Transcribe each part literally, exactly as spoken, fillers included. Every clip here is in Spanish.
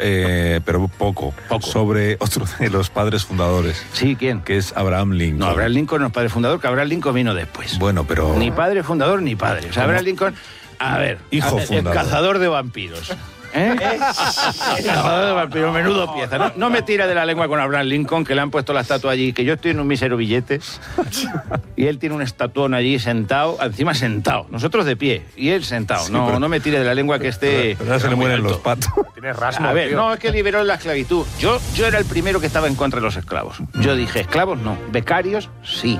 eh, pero poco, Poco. sobre otro de los padres fundadores. Sí, ¿quién? Que es Abraham Lincoln. No, Abraham Lincoln no es padre fundador, que Abraham Lincoln vino después. Bueno, pero... Ni padre fundador ni padre. O sea, Abraham Lincoln, a ver, Hijo el fundador. cazador de vampiros. ¿Eh? El cazador de vampiros, menudo pieza. No, no me tira de la lengua con Abraham Lincoln, que le han puesto la estatua allí, que yo estoy en un mísero billete, y él tiene un estatuón allí sentado, encima sentado, nosotros de pie, y él sentado. Sí, no, pero- no me tire de la lengua que esté... Pero ya se le muy mueren alto. los patos. Tienes rasmo, A ver, tío. no, es que liberó la esclavitud. Yo, yo era el primero que estaba en contra de los esclavos. Yo dije, esclavos no, becarios sí.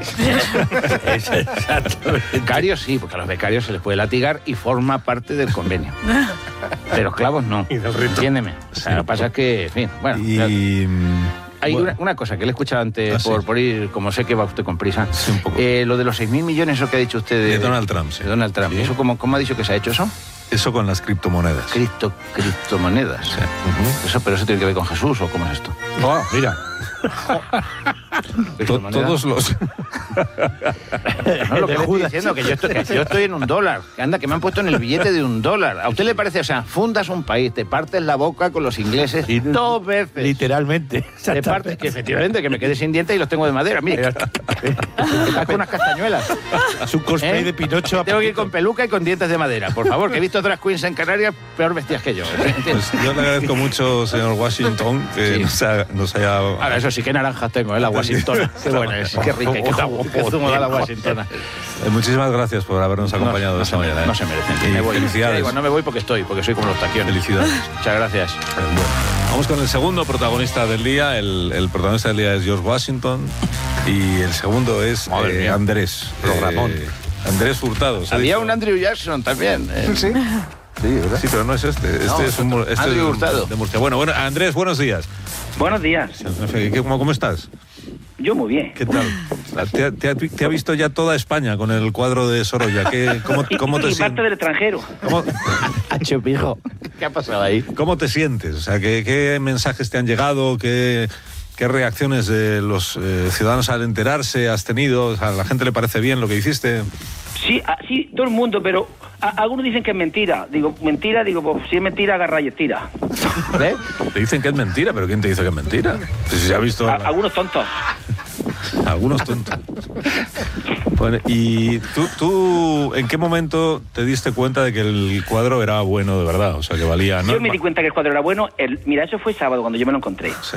Becarios sí, porque a los becarios se les puede latigar y forma parte del convenio. Pero esclavos no. Y del rito. Entiéndeme. O sea, lo que pasa es que, en fin, bueno. Y... Hay bueno, una, una cosa que le he escuchado antes, Ah, sí. por, por ir, como sé que va usted con prisa. Sí, un poco. Eh, lo de los seis mil millones, eso que ha dicho usted de, De Donald Trump, sí. de Donald Trump. Sí. ¿Eso cómo, cómo ha dicho que se ha hecho eso? Eso con las criptomonedas. Cripto, criptomonedas. Sí. Eso, pero eso tiene que ver con Jesús, ¿o cómo es esto? Oh, mira. To- ¿Criptomonedas? todos los... No, lo que le estoy diciendo, que yo estoy, que yo estoy en un dólar. Que anda, que me han puesto en el billete de un dólar. ¿A usted le parece? O sea, fundas un país, te partes la boca con los ingleses Y- dos veces. Literalmente. Te partes, que efectivamente, que me quede sin dientes y los tengo de madera. Mire, estás con unas castañuelas. Es un cosplay ¿Eh? de Pinocho. a Tengo que ir poquito. con peluca y con dientes de madera, por favor, que he visto otras queens en Canarias peor vestidas que yo. Pues yo le agradezco mucho, señor Washington, que Sí. nos, ha- nos haya... Ahora, eso sí, qué naranjas tengo, ¿eh? La Washingtona. Qué buena es, qué rica, y qué, qué zumo da la Washingtona. Eh, muchísimas gracias por habernos acompañado no, no esta se, mañana. ¿eh? no se merecen. Y Me voy. felicidades. Ya digo, no me voy porque estoy, porque soy como los taquiones. Felicidades. Muchas gracias. Eh, bueno, vamos con el segundo protagonista del día. El, el protagonista del día es George Washington y el segundo es Madre eh, mía. Andrés. Programón. Eh, Andrés Hurtado. se ha Había dicho. un Andrew Jackson también. ¿eh? Sí. Sí, ¿verdad? Sí, pero no es este. Este No, es un mu- este Andrés es Hurtado. de Murcia. Bueno, bueno, Andrés, buenos días. Buenos días. ¿Qué- ¿Cómo, cómo estás? Yo muy bien. ¿Qué tal? ¿Te, ha- te ha- te ha visto ya toda España con el cuadro de Sorolla? ¿Qué, cómo, Y, cómo te y parte sientes? del extranjero. ¿Cómo, Chupijo. ¿Qué ha pasado ahí? cómo te sientes? O sea, ¿qué, qué mensajes te han llegado? ¿Qué, qué reacciones de los eh, ciudadanos al enterarse has tenido? O sea, ¿a la gente le parece bien lo que hiciste? Sí, ah, sí, todo el mundo, pero a- algunos dicen que es mentira. Digo, mentira, digo, pues si es mentira, agarra y estira. ¿Ves? Te dicen que es mentira, pero ¿quién te dice que es mentira? Pues si se ha visto A- algunos tontos. algunos tontos. Bueno, ¿y tú, tú en qué momento te diste cuenta de que el cuadro era bueno de verdad? O sea, que valía... ¿no? Yo me di cuenta que el cuadro era bueno. El, mira, eso fue sábado cuando yo me lo encontré. Sí.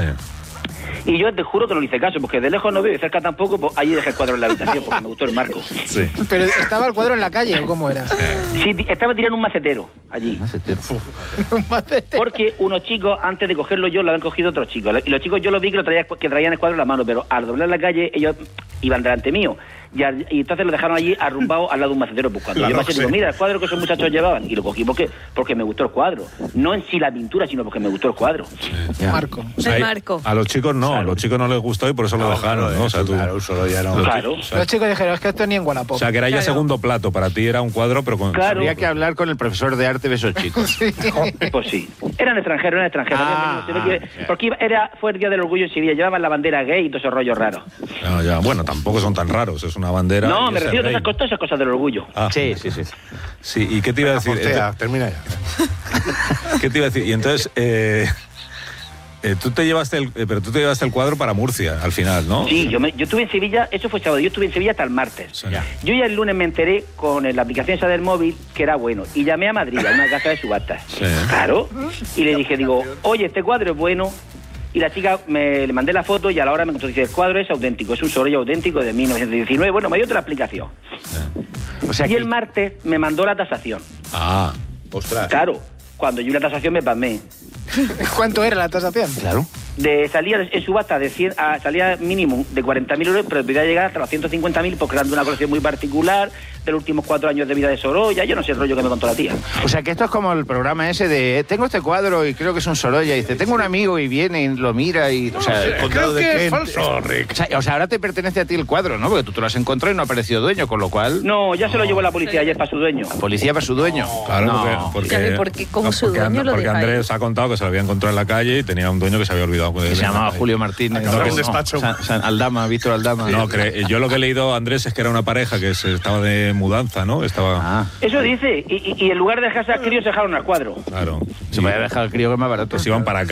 Y yo te juro que no le hice caso, porque de lejos no veo y de cerca tampoco, pues ahí dejé el cuadro en la habitación, porque me gustó el marco. Sí. Pero ¿estaba el cuadro en la calle o cómo era? Sí, di- estaba tirando un macetero allí. Un macete. Porque unos chicos, antes de cogerlo yo, lo habían cogido otros chicos. Y los chicos yo los vi que, lo traía, que traían el cuadro en la mano, pero al doblar la calle ellos iban delante mío. Y, al- y entonces lo dejaron allí arrumbado al lado de un macetero buscando. La Yo pasé y digo, Roxy. mira, el cuadro que esos muchachos llevaban. Y lo cogí porque, porque me gustó el cuadro. No en sí la pintura, sino porque me gustó el cuadro. Marco. O sea, El hay- marco. A los chicos no, a los chicos no les gustó y por eso lo dejaron, ¿no? O sea, tú- Claro, solo ya no. Los Claro. chicos- o sea, Los chicos dijeron, es que esto ni en Wallapop. o sea, que era ya Claro. segundo plato. Para ti era un cuadro, pero con... Claro. Habría que hablar con el profesor de arte de esos chicos. Sí. Pues sí. Eran extranjeros, eran extranjeros. Ah, Se ve que- ah, ya. porque iba- era, fue el Día del Orgullo en Sevilla. Llevaban la bandera gay y todos esos rollos raros. No, ya, bueno, tampoco son tan raros, es una bandera... No, y me es el refiero a rey. esas cosas, esas cosas del orgullo. Ah, Sí, sí, sí. sí, ¿y qué te iba a decir? Ortega, termina ya. Entonces- ¿Qué te iba a decir? Y entonces, eh, eh, tú te llevaste el, eh, pero tú te llevaste el cuadro para Murcia, al final, ¿no? Sí, yo, me, yo estuve en Sevilla, eso fue sábado, yo estuve en Sevilla hasta el martes. Sí. Yo ya el lunes me enteré con la aplicación esa del móvil que era bueno. Y llamé a Madrid, a una casa de subastas. Sí. Claro. Y le dije, digo, oye, este cuadro es bueno. Y la chica, me le mandé la foto y a la hora me contó, dice, el cuadro es auténtico, es un Sorolla auténtico de mil novecientos diecinueve. Bueno, me dio otra explicación. O sea, Y que el martes me mandó la tasación. Ah, Ostras. Claro, cuando yo vi la tasación me pasmé. ¿Cuánto era la tasación? Claro. De, salía en subasta de cien, a, salía mínimo de cuarenta mil euros, pero podía llegar hasta los ciento cincuenta mil porque eran de una colección muy particular, de los últimos cuatro años de vida de Sorolla. Yo no sé el rollo que me contó la tía. O sea, que esto es como el programa ese de tengo este cuadro y creo que es un Sorolla y dice, tengo un amigo y viene y lo mira y... O sea, El condado de Kent. Falso, Rick. o sea, o sea, ahora te pertenece a ti el cuadro, ¿no? Porque tú te lo has encontrado y no ha aparecido dueño, con lo cual... No, ya se lo llevó la policía ayer para su dueño. La policía para su dueño. claro, No. porque, Ya ve, porque, porque como no, su porque dueño And- lo porque deja ahí. Andrés ha contado que se lo había encontrado en la calle y tenía un dueño que se había olvidado de Que se llamaba de- Julio Martínez. Acaba en No, un despacho. San- San Aldama, Víctor Aldama. No, cre- yo lo que he leído, Andrés, es que era una pareja que se estaba de mudanza, ¿no? Estaba... Ah, Eso dice. Y, y, y en lugar de dejarse a críos se dejaron al cuadro. Claro. se me había dejado el crío que es más barato. Que se iban para acá.